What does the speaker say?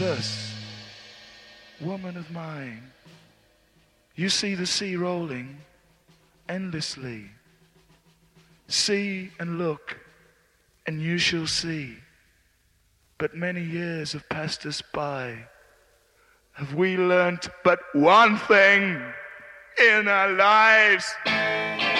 Thus, woman of mine, you see the sea rolling endlessly. See and look, and you shall see. But many years have passed us by. Have we learnt but one thing in our lives?